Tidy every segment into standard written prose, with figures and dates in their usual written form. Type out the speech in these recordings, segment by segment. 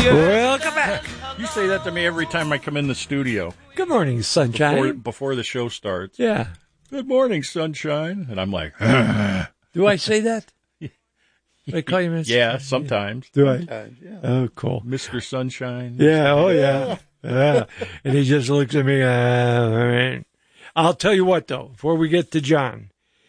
Welcome back. You say that to me every time I come in the studio. Good morning, sunshine. Before the show starts. Yeah. Good morning, sunshine. And I'm like, do I say that? Do I call you Mr. Yeah, sometimes. Do I? Sometimes, yeah. Oh, cool. Mr. Sunshine. Yeah, oh, yeah. Yeah. And he just looks at me. I'll tell you what, though, before we get to John,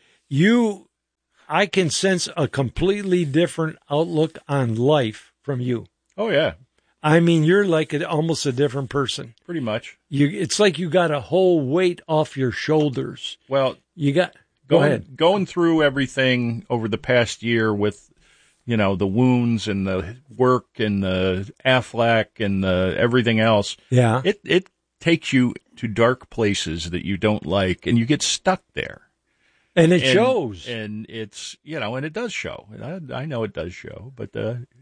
I can sense a completely different outlook on life from you. Oh, yeah. I mean, you're like almost a different person. Pretty much. It's like you got a whole weight off your shoulders. Well, go ahead. Going through everything over the past year with, the wounds and the work and the Aflac and the everything else. Yeah. It takes you to dark places that you don't like, and you get stuck there. And it shows. And it's, and it does show. I know it does show. But,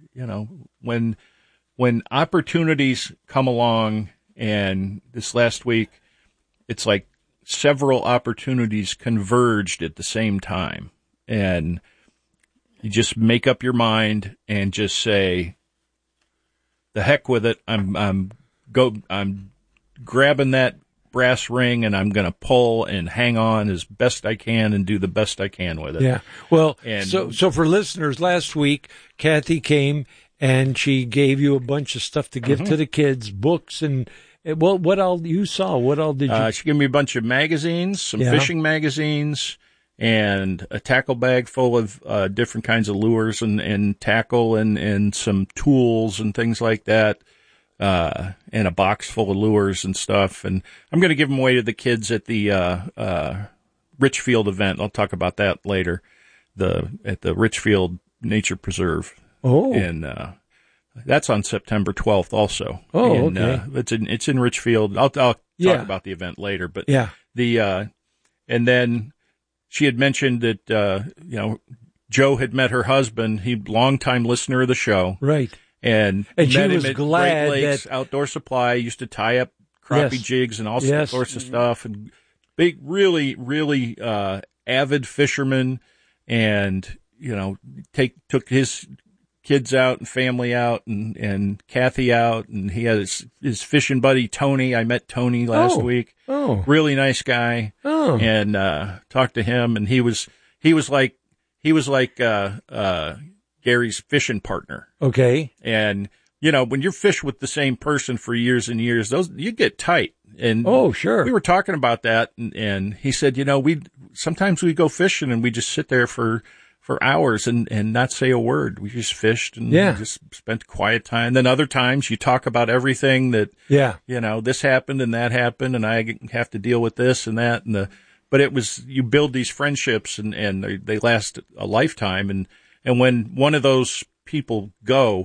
when opportunities come along, and this last week, it's like several opportunities converged at the same time. And you just make up your mind and just say, the heck with it. I'm grabbing that brass ring, and I'm going to pull and hang on as best I can and do the best I can with it. Yeah. Well, so for listeners, last week, Kathy came and she gave you a bunch of stuff to give to the kids, books and what all you saw? What all did you? She gave me a bunch of magazines, some fishing magazines, and a tackle bag full of different kinds of lures and tackle and some tools and things like that. And a box full of lures and stuff. And I'm going to give them away to the kids at the Richfield event. I'll talk about that later. At the Richfield Nature Preserve. Oh. And that's on September 12th also. Oh, and, okay. It's in Richfield. I'll talk about the event later. But and then she had mentioned that Joe had met her husband. He's a longtime listener of the show. Right. And she was glad Great Lakes that Outdoor Supply used to tie up crappie jigs and all sorts of stuff. And big, really, really avid fisherman, and took his kids out and family out and Kathy out, and he had his fishing buddy Tony. I met Tony last week. Oh, really nice guy. Oh, and talked to him, and he was like Gary's fishing partner. Okay. And, when you're fish with the same person for years and years, you get tight. And sure. We were talking about that, and he said, sometimes we go fishing and we just sit there for hours and not say a word. We just fished and just spent quiet time. Then other times you talk about everything that, this happened and that happened, and I have to deal with this and that. But you build these friendships and they last a lifetime. And when one of those people go,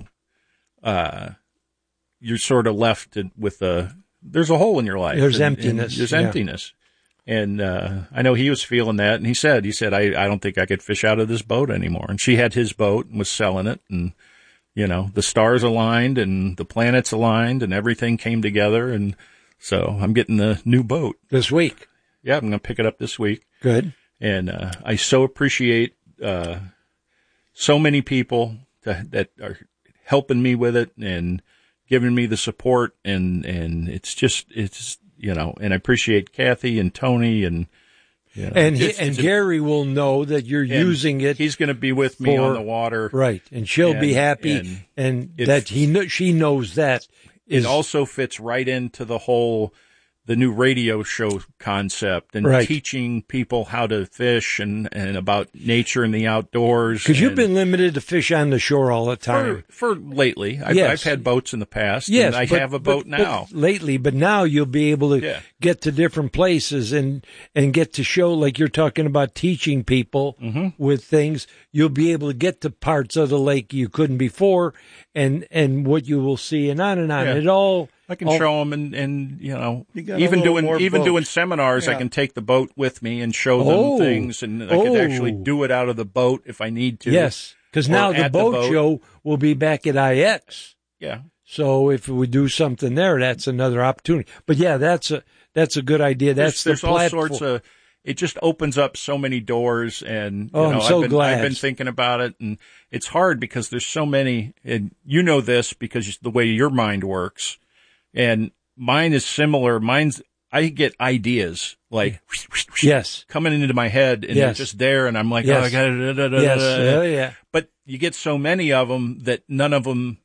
you're sort of left with there's a hole in your life. There's emptiness. There's emptiness. And I know he was feeling that, and he said, I don't think I could fish out of this boat anymore. And she had his boat and was selling it, and the stars aligned and the planets aligned and everything came together, and so I'm getting the new boat this week. Yeah, I'm going to pick it up this week. Good. And I so appreciate so many people that are helping me with it and giving me the support, and it's and I appreciate Kathy and Tony and Gary will know that you're using it. He's going to be with me on the water, right? And she'll be happy, and that she knows that. It also fits right into the new radio show concept and teaching people how to fish and about nature and the outdoors. Because you've been limited to fish on the shore all the time. For lately. I've had boats in the past. Yes, and I have a boat now. But now you'll be able to get to different places and get to show, like you're talking about teaching people with things. You'll be able to get to parts of the lake you couldn't before and what you will see and on and on. Yeah. It all... I can show them, and even doing seminars, I can take the boat with me and show them things, and I could actually do it out of the boat if I need to. Yes, because now the boat show will be back at IX. Yeah. So if we do something there, that's another opportunity. But yeah, that's a good idea. That's there's the platform. All sorts of, it just opens up so many doors. And I'm so glad. I've been thinking about it, and it's hard because there's so many. And you know this because the way your mind works, and mine is similar. I get ideas like coming into my head, and they're just there, and I'm like, oh, I got it. Yeah. But you get so many of them that none of them,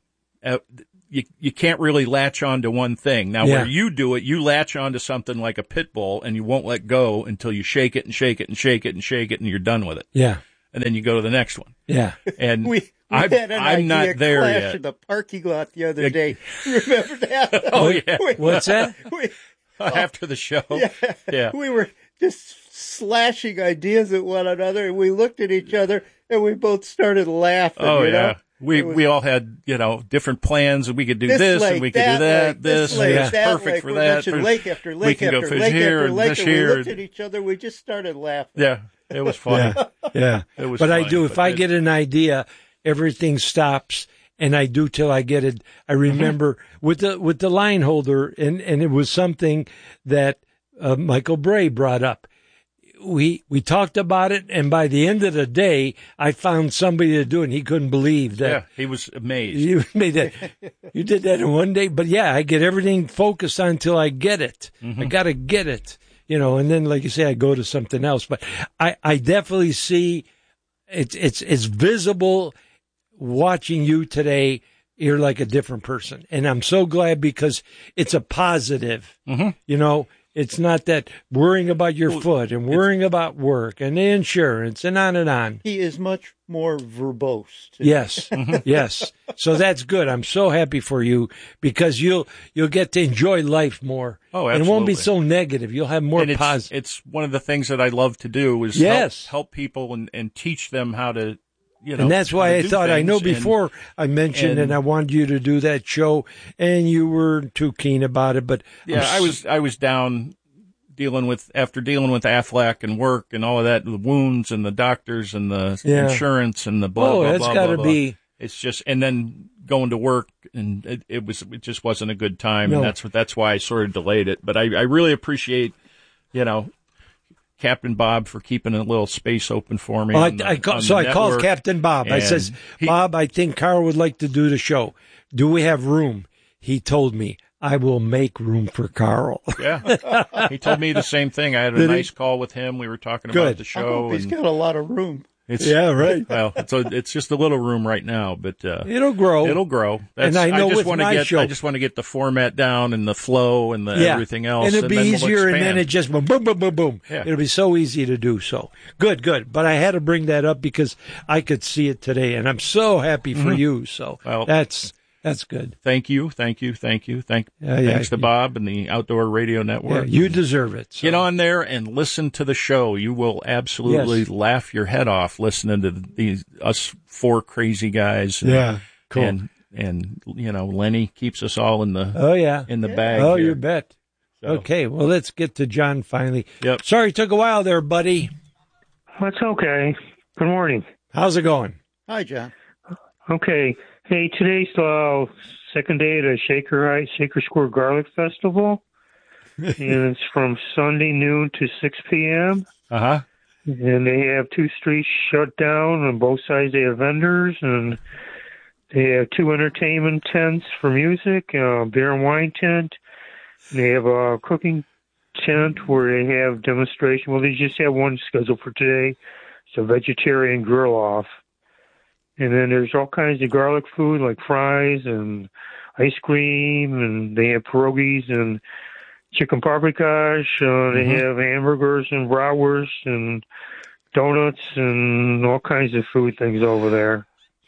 you can't really latch on to one thing. Now, where you do it, you latch on to something like a pit bull, and you won't let go until you shake it and shake it and shake it and shake it, and you're done with it. Yeah. And then you go to the next one. Yeah. And I'm not there yet. In the parking lot the other day. Remember that? Oh, yeah. What's that? After the show. Yeah. We were just slashing ideas at one another, and we looked at each other, and we both started laughing. Oh, you know? We all had, different plans, and we could do this and we could do that. This is perfect for that. Lake after lake we can after go fish lake here after lake, and fish and here. we looked at each other. We just started laughing. Yeah, it was funny. Yeah. It was but funny, I do. If I get an idea, everything stops, and I do till I get it. I remember with the line holder, and it was something that Michael Bray brought up. We talked about it, and by the end of the day, I found somebody to do it, and he couldn't believe that. Yeah, he was amazed. You made that. You did that in one day, but yeah, I get everything focused on until I get it. I got to get it, and then, like you say, I go to something else. But I definitely see it's visible watching you today. You're like a different person, and I'm so glad because it's a positive, It's not that worrying about your foot and worrying about work and the insurance and on and on. He is much more verbose. Yes. Yes. So that's good. I'm so happy for you because you'll get to enjoy life more. Oh, absolutely. And it won't be so negative. You'll have more positive. It's one of the things that I love to do is help people and teach them how to, and that's why I thought, I know before I mentioned and I wanted you to do that show and you weren't too keen about it, but yeah, I was down dealing with Aflac and work and all of that, the wounds and the doctors and the insurance and the blah, blah, that's blah, gotta blah, be. Blah. It's just, and then going to work and it just wasn't a good time. No. And that's why I sort of delayed it. But I really appreciate, Captain Bob for keeping a little space open for me. I called Captain Bob. I says, Bob, I think Carl would like to do the show. Do we have room? He told me, I will make room for Carl. Yeah. He told me the same thing. I had a nice call with him. We were talking about the show. I hope he's got a lot of room. Right. Well, it's just a little room right now, but it'll grow. It'll grow. And I know with my show, I just want to get the format down and the flow and everything else. And it'll be easier, and then it just boom, boom, boom, boom, boom. Yeah. It'll be so easy to do so. Good. But I had to bring that up because I could see it today, and I'm so happy for you. So that's good. Thank you. Thanks to Bob and the Outdoor Radio Network. Yeah, you deserve it. So. Get on there and listen to the show. You will absolutely laugh your head off listening to us four crazy guys. Cool. And Lenny keeps us all in the in the bag. Oh, here. you bet. So. Okay, well, let's get to John finally. Yep. Sorry it took a while there, buddy. That's okay. Good morning. How's it going? Hi, John. Okay. Hey, today's second day at the Shaker Square Garlic Festival, and it's from Sunday noon to 6 p.m. Uh-huh. And they have 2 streets shut down on both sides. They have vendors, and they have 2 entertainment tents for music, beer and wine tent. And they have a cooking tent where they have demonstration. Well, they just have one scheduled for today. It's a vegetarian grill-off. And then there's all kinds of garlic food like fries and ice cream, and they have pierogies and chicken paprikash. They have hamburgers and bratwurst and donuts and all kinds of food things over there.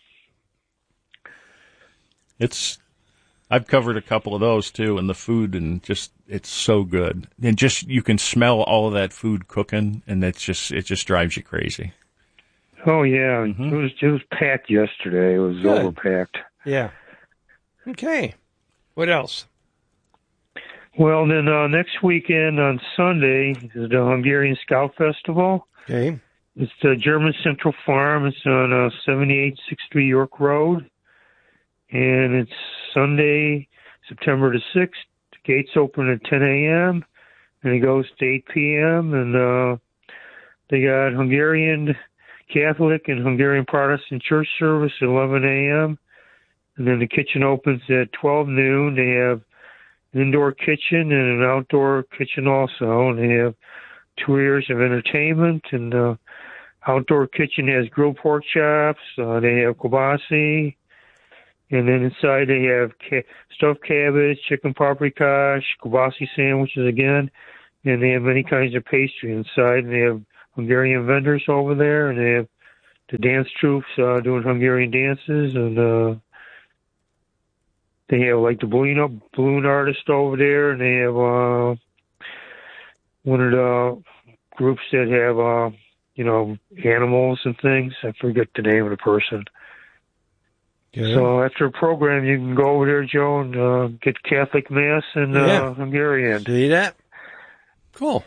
I've covered a couple of those too, and the food and it's so good. And you can smell all of that food cooking, and it just drives you crazy. Oh yeah, It was packed yesterday. It was overpacked. Yeah. Okay. What else? Well, then next weekend on Sunday is the Hungarian Scout Festival. Okay. It's the German Central Farm. It's on 7863 York Road, and it's Sunday, September the 6th. The gates open at 10 a.m. and it goes to 8 p.m. and They got Hungarian Catholic and Hungarian Protestant church service at 11 a.m. And then the kitchen opens at 12 noon. They have an indoor kitchen and an outdoor kitchen also. And they have 2 areas of entertainment. And the outdoor kitchen has grilled pork chops. They have kielbasa. And then inside they have stuffed cabbage, chicken paprikash, kielbasa sandwiches again. And they have many kinds of pastry inside. And they have Hungarian vendors over there. And they have the dance troops doing Hungarian dances. And they have like the balloon artist over there. And they have one of the groups that have, animals and things. I forget the name of the person. Yeah. So after a program, you can go over there, Joe, and get Catholic Mass and Hungarian. See that? Cool.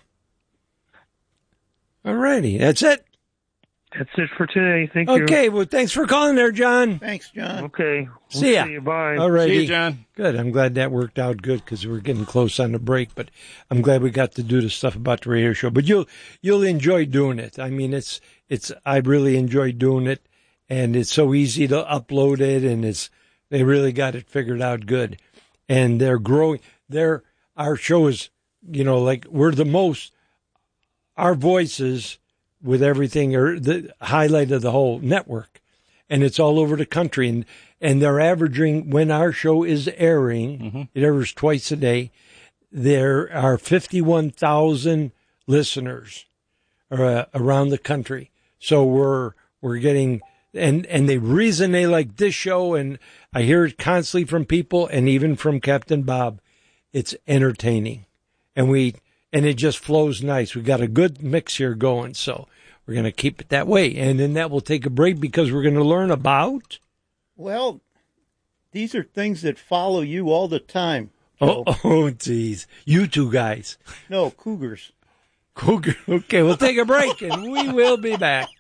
All righty. That's it? That's it for today. Thank you. Okay. Well, thanks for calling there, John. Thanks, John. Okay. See ya. See you. Bye. All righty. See you, John. Good. I'm glad that worked out good because we're getting close on the break, but I'm glad we got to do the stuff about the radio show. But you'll enjoy doing it. I mean, I really enjoy doing it. And it's so easy to upload it, and they really got it figured out good. And they're growing. Our show is, like we're the most, our voices with everything are the highlight of the whole network. And it's all over the country. And they're averaging, when our show is airing, it airs twice a day, there are 51,000 listeners around the country. So we're getting... And the reason they like this show, and I hear it constantly from people and even from Captain Bob, it's entertaining. And it just flows nice. We got a good mix here going, so we're going to keep it that way. And then that will take a break because we're going to learn about... Well, these are things that follow you all the time. Oh, geez. You two guys. No, cougars. Cougar. Okay, we'll take a break and we will be back.